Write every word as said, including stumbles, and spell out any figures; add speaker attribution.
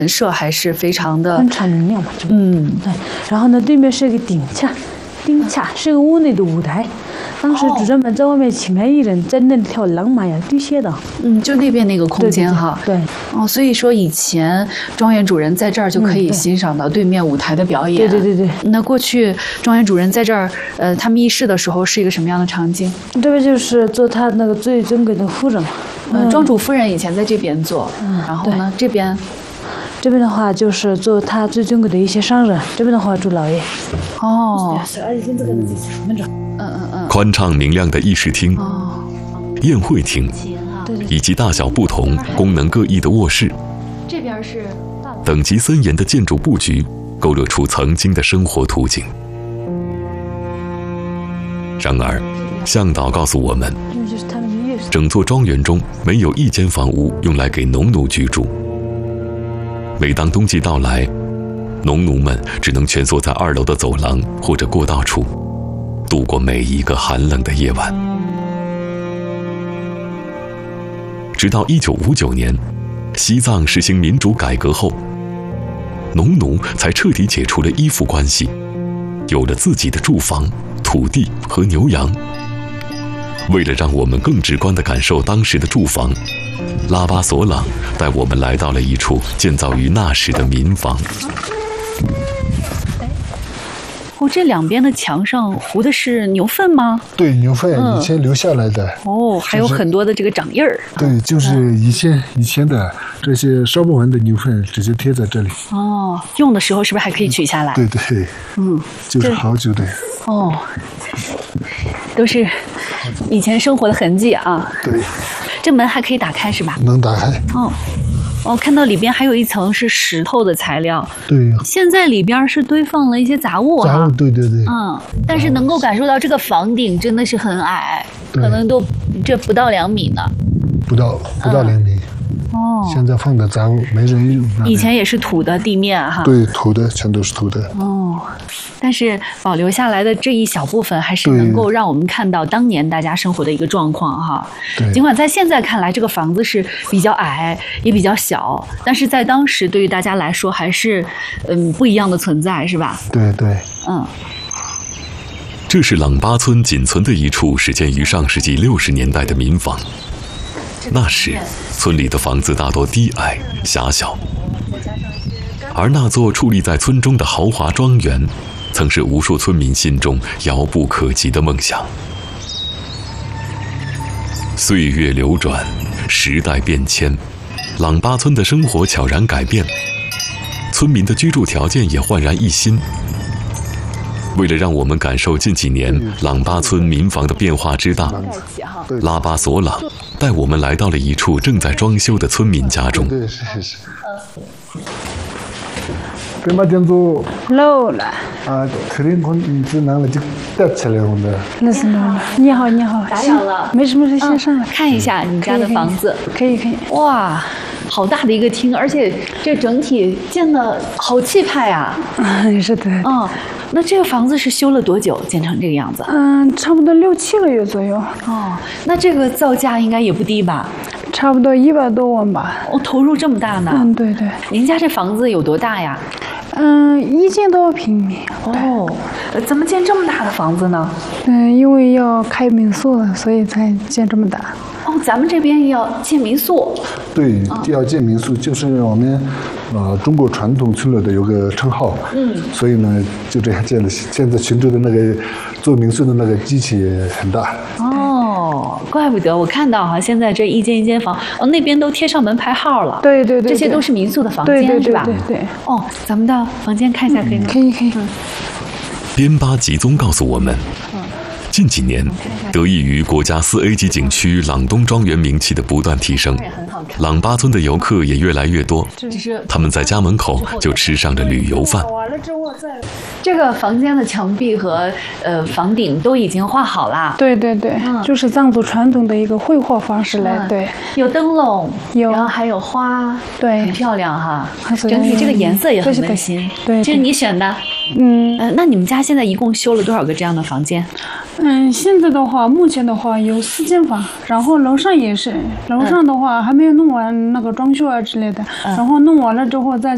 Speaker 1: 神社还是非常的
Speaker 2: 很敞明亮嘛。
Speaker 1: 嗯，
Speaker 2: 对。然后呢，对面是一个顶架，顶架是一个屋内的舞台。当时主人们在外面请来艺人，在那里跳浪漫呀、这些的。
Speaker 1: 嗯，就那边那个空间哈。
Speaker 2: 对。对
Speaker 1: 哦，所以说以前庄园主人在这儿就可以欣赏到对面舞台的表演。
Speaker 2: 对对对对。
Speaker 1: 那过去庄园主人在这儿，呃，他们议事的时候是一个什么样的场景？
Speaker 2: 这边就是做他那个最尊贵的夫人嘛。
Speaker 1: 嗯，庄主夫人以前在这边做。嗯。然后呢，这边。
Speaker 2: 这边的话就是做他最尊贵的一些商人，这边的话住老爷。
Speaker 1: 哦。
Speaker 3: 嗯嗯嗯。宽敞明亮的议事厅、哦、宴会厅，以及大小不同、功能各异的卧室。
Speaker 1: 这边是
Speaker 3: 等级森严的建筑布局，勾勒出曾经的生活图景。然而，向导告诉我们，整座庄园中没有一间房屋用来给农奴居住。每当冬季到来，农奴们只能蜷缩在二楼的走廊或者过道处，度过每一个寒冷的夜晚。直到一九五九年，西藏实行民主改革后，农奴才彻底解除了依附关系，有了自己的住房、土地和牛羊。为了让我们更直观地感受当时的住房，拉巴索朗带我们来到了一处建造于那时的民房。
Speaker 1: 哦，这两边的墙上糊的是牛粪吗？
Speaker 4: 对，牛粪以前留下来的。
Speaker 1: 嗯、哦，还有很多的这个掌印儿。
Speaker 4: 对，就是以前、嗯、以前的这些烧不完的牛粪直接贴在这里。
Speaker 1: 哦，用的时候是不是还可以取下来？
Speaker 4: 对对，嗯，就是好久的。
Speaker 1: 哦，都是以前生活的痕迹啊。
Speaker 4: 对，
Speaker 1: 这门还可以打开是吧？
Speaker 4: 能打开。
Speaker 1: 哦。哦，看到里边还有一层是石头的材料。
Speaker 4: 对。
Speaker 1: 现在里边是堆放了一些杂物哈。
Speaker 4: 杂物，对对对。
Speaker 1: 嗯，但是能够感受到这个房顶真的是很矮，可能都这不到两米呢。
Speaker 4: 不到不到两米。
Speaker 1: 哦。
Speaker 4: 现在放的杂物没人用。
Speaker 1: 以前也是土的地面哈。
Speaker 4: 对，土的全都是土的。
Speaker 1: 哦。但是保留下来的这一小部分，还是能够让我们看到当年大家生活的一个状况哈。
Speaker 4: 对。
Speaker 1: 尽管在现在看来，这个房子是比较矮，也比较小，但是在当时对于大家来说，还是嗯不一样的存在，是吧？
Speaker 4: 对对。
Speaker 1: 嗯。
Speaker 3: 这是朗巴村仅存的一处始建于上世纪六十年代的民房。那时，村里的房子大多低矮狭小，而那座矗立在村中的豪华庄园，曾是无数村民心中遥不可及的梦想。岁月流转，时代变迁，朗巴村的生活悄然改变，村民的居住条件也焕然一新。为了让我们感受近几年朗巴村民房的变化之大，拉巴索朗带我们来到了一处正在装修的村民家中。
Speaker 4: 对，是是是。别把电阻
Speaker 2: 漏了。
Speaker 4: 啊，肯定可能只拿了就带起来了的。
Speaker 2: 那是漏了。你好，你好，
Speaker 1: 打扰了。
Speaker 2: 没事没事，先上来
Speaker 1: 看一下你家的房子。
Speaker 2: 可以可以。
Speaker 1: 哇，好大的一个厅，而且这整体建的好气派啊。
Speaker 2: 嗯，是的。
Speaker 1: 嗯，那这个房子是修了多久建成这个样子？
Speaker 2: 嗯，差不多六七个月左右。
Speaker 1: 哦，那这个造价应该也不低吧？
Speaker 2: 差不多一百多万吧。
Speaker 1: 哦，投入这么大呢？
Speaker 2: 嗯，对对。
Speaker 1: 您家这房子有多大呀？
Speaker 2: 嗯，一千多平米。
Speaker 1: 哦，怎么建这么大的房子呢？
Speaker 2: 嗯，因为要开民宿，所以才建这么大。
Speaker 1: 哦，咱们这边要建民宿。
Speaker 4: 对，要建民宿，就是我们呃中国传统村落的有个称号。嗯。所以呢，就这样建了。现在群众的那个做民宿的那个机器很大。
Speaker 1: 哦，怪不得我看到哈，现在这一间一间房，哦，那边都贴上门牌号了。
Speaker 2: 对对对。
Speaker 1: 这些都是民宿的房间，
Speaker 2: 对对对
Speaker 1: 是吧？
Speaker 2: 对对。
Speaker 1: 哦，咱们到房间看一下可以吗？
Speaker 2: 可以可以。嗯。
Speaker 3: 边巴吉宗告诉我们，近几年，得益于国家四 A 级景区朗东庄园名气的不断提升，朗巴村的游客也越来越多。他们在家门口就吃上了旅游饭。
Speaker 1: 这个房间的墙壁和呃房顶都已经画好了。
Speaker 2: 对对对，嗯、就是藏族传统的一个绘画方式来。嗯、对，
Speaker 1: 有灯笼，
Speaker 2: 有，
Speaker 1: 然后还有花，
Speaker 2: 对，
Speaker 1: 很漂亮哈。整体这个颜色也很温馨。
Speaker 2: 对，
Speaker 1: 这是你选的。
Speaker 2: 嗯，
Speaker 1: 呃，那你们家现在一共修了多少个这样的房间？
Speaker 2: 嗯，现在的话，目前的话有四间房，然后楼上也是，楼上的话还没有弄完那个装修啊之类的，嗯、然后弄完了之后再